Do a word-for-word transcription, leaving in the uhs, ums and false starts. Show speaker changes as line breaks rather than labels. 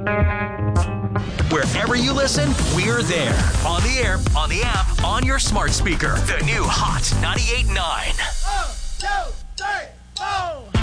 Wherever you listen, we're there. On the air, on the app, on your smart speaker. The new Hot ninety-eight point nine.